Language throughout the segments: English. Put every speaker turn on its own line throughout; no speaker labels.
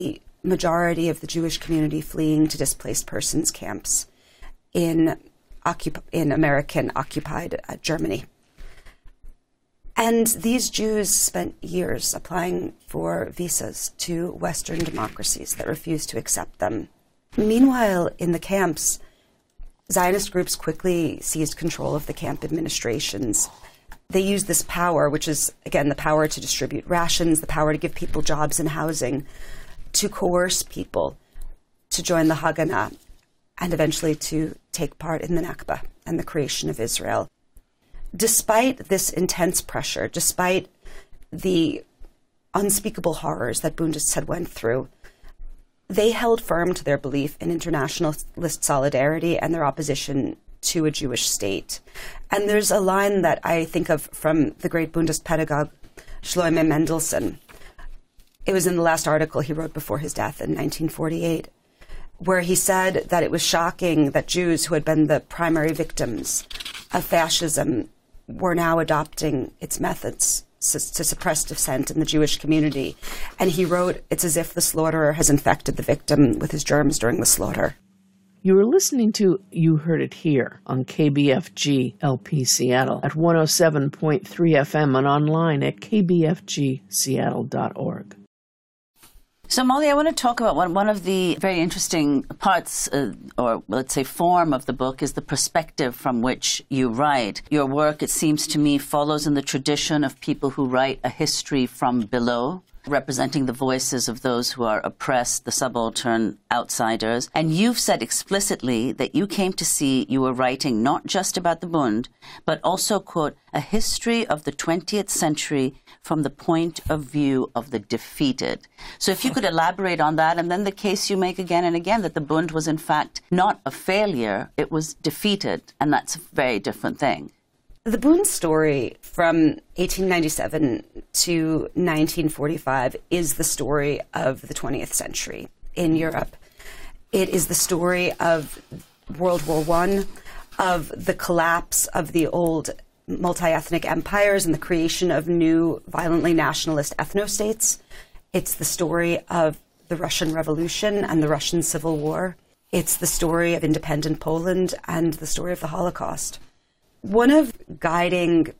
the majority of the Jewish community fleeing to displaced persons camps in American-occupied Germany. And these Jews spent years applying for visas to Western democracies that refused to accept them. Meanwhile, in the camps, Zionist groups quickly seized control of the camp administrations. They used this power, which is, again, the power to distribute rations, the power to give people jobs and housing, to coerce people to join the Haganah and eventually to take part in the Nakba and the creation of Israel. Despite this intense pressure, despite the unspeakable horrors that Bundists had went through, they held firm to their belief in internationalist solidarity and their opposition to a Jewish state. And there's a line that I think of from the great Bundist pedagogue Shlomo Mendelssohn. It was in the last article he wrote before his death in 1948, where he said that it was shocking that Jews who had been the primary victims of fascism were now adopting its methods to suppress dissent in the Jewish community. And he wrote, it's as if the slaughterer has infected the victim with his germs during the slaughter.
You were listening to You Heard It Here on KBFG LP Seattle at 107.3 FM and online at kbfgseattle.org.
So, Molly, I want to talk about one of the very interesting parts, or let's say form of the book, is the perspective from which you write. Your work, it seems to me, follows in the tradition of people who write a history from below, representing the voices of those who are oppressed, the subaltern, outsiders. And you've said explicitly that you came to see you were writing not just about the Bund, but also, quote, a history of the 20th century from the point of view of the defeated. So if you could elaborate on that, and then the case you make again and again that the Bund was in fact not a failure, it was defeated, and that's a very different thing.
The Bund story from 1897 to 1945 is the story of the 20th century in Europe. It is the story of World War I, of the collapse of the old multi-ethnic empires and the creation of new violently nationalist ethno-states. It's the story of the Russian Revolution and the Russian Civil War. It's the story of independent Poland and the story of the Holocaust. One of guiding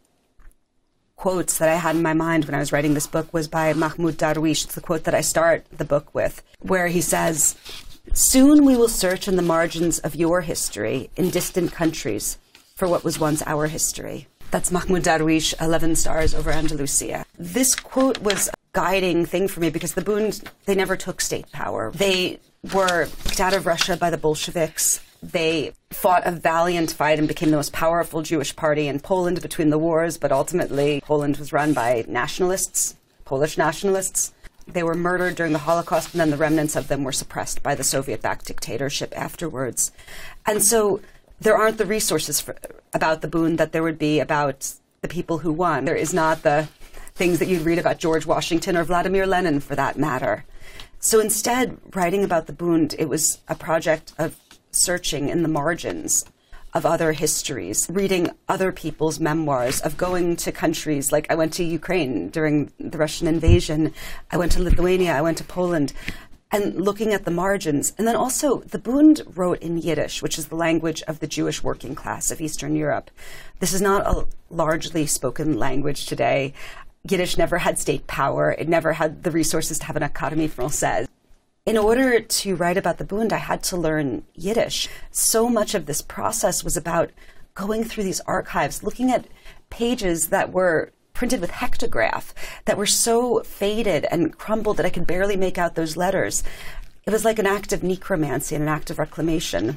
quotes that I had in my mind when I was writing this book was by Mahmoud Darwish. It's the quote that I start the book with, where he says, "Soon we will search in the margins of your history in distant countries for what was once our history." That's Mahmoud Darwish, 11 Stars over Andalusia. This quote was a guiding thing for me because the Bund, they never took state power. They were kicked out of Russia by the Bolsheviks. They fought a valiant fight and became the most powerful Jewish party in Poland between the wars, but ultimately Poland was run by nationalists, Polish nationalists. They were murdered during the Holocaust, and then the remnants of them were suppressed by the Soviet-backed dictatorship afterwards. And so there aren't the resources about the Bund that there would be about the people who won. There is not the things that you'd read about George Washington or Vladimir Lenin, for that matter. So instead, writing about the Bund, it was a project of searching in the margins of other histories, reading other people's memoirs, of going to countries like I went to Ukraine during the Russian invasion, I went to Lithuania, I went to Poland, and looking at the margins. And then also, the Bund wrote in Yiddish, which is the language of the Jewish working class of Eastern Europe. This is not a largely spoken language today. Yiddish never had state power. It never had the resources to have an Académie Française. In order to write about the Bund, I had to learn Yiddish. So much of this process was about going through these archives, looking at pages that were printed with hectograph, that were so faded and crumbled that I could barely make out those letters. It was like an act of necromancy and an act of reclamation.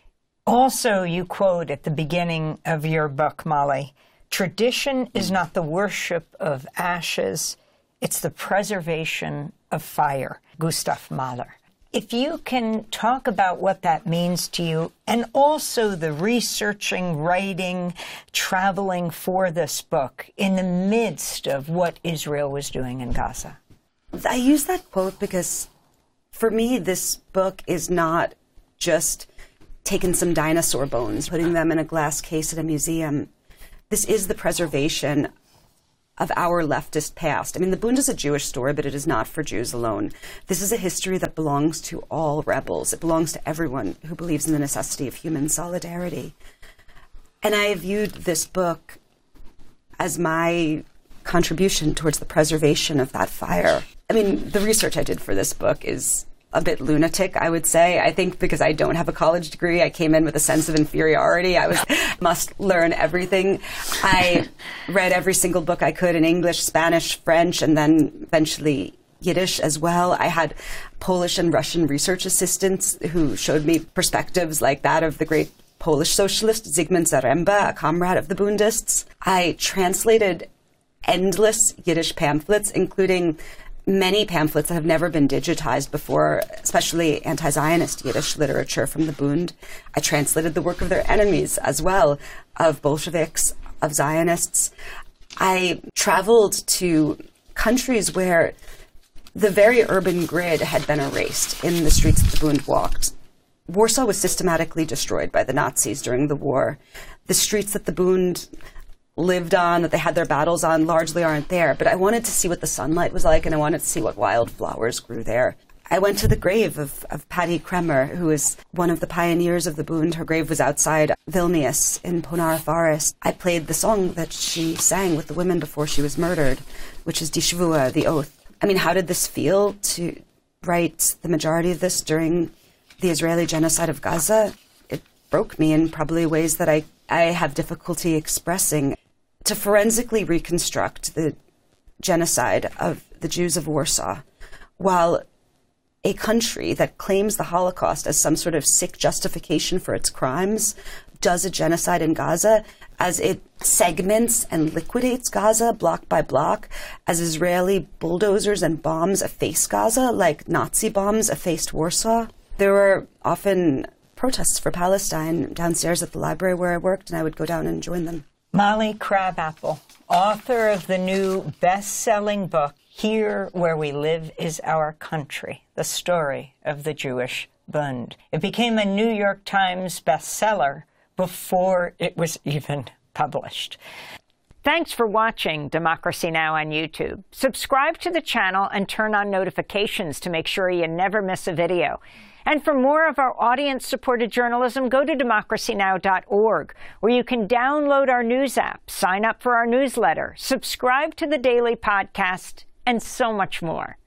Also, you quote at the beginning of your book, Molly, "Tradition is not the worship of ashes, it's the preservation of fire." Gustav Mahler. If you can talk about what that means to you, and also the researching, writing, traveling for this book in the midst of what Israel was doing in Gaza.
I use that quote because for me, this book is not just taking some dinosaur bones, putting them in a glass case at a museum. This is the preservation of our leftist past. I mean, the Bund is a Jewish story, but it is not for Jews alone. This is a history that belongs to all rebels. It belongs to everyone who believes in the necessity of human solidarity. And I viewed this book as my contribution towards the preservation of that fire. I mean, the research I did for this book is a bit lunatic, I would say. I think because I don't have a college degree, I came in with a sense of inferiority. I must learn everything. I read every single book I could in English, Spanish, French, and then eventually Yiddish as well. I had Polish and Russian research assistants who showed me perspectives like that of the great Polish socialist Zygmunt Zaremba, a comrade of the Bundists. I translated endless Yiddish pamphlets, including many pamphlets that have never been digitized before, especially anti-Zionist Yiddish literature from the Bund. I translated the work of their enemies as well, of Bolsheviks, of Zionists. I traveled to countries where the very urban grid had been erased in the streets that the Bund walked. Warsaw was systematically destroyed by the Nazis during the war. The streets that the Bund lived on, that they had their battles on, largely aren't there. But I wanted to see what the sunlight was like, and I wanted to see what wildflowers grew there. I went to the grave of Patty Kremer, who is one of the pioneers of the Bund. Her grave was outside Vilnius in Ponara Forest. I played the song that she sang with the women before she was murdered, which is Die Shvua, the oath. I mean, how did this feel to write the majority of this during the Israeli genocide of Gaza? It broke me in probably ways that I have difficulty expressing. To forensically reconstruct the genocide of the Jews of Warsaw, while a country that claims the Holocaust as some sort of sick justification for its crimes does a genocide in Gaza, as it segments and liquidates Gaza block by block, as Israeli bulldozers and bombs efface Gaza like Nazi bombs effaced Warsaw. There were often protests for Palestine downstairs at the library where I worked, and I would go down and join them.
Molly Crabapple, author of the new best-selling book, Here Where We Live Is Our Country, the story of the Jewish Bund. It became a New York Times bestseller before it was even published. Thanks for watching Democracy Now! On YouTube. Subscribe to the channel and turn on notifications to make sure you never miss a video. And for more of our audience-supported journalism, go to democracynow.org, where you can download our news app, sign up for our newsletter, subscribe to the daily podcast, and so much more.